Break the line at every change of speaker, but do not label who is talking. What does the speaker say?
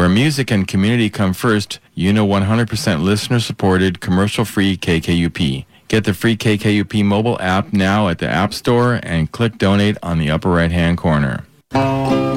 Where music and community come first, 100% listener-supported, commercial-free KKUP. Get the free KKUP mobile app now at the App Store and click Donate on the upper right-hand corner.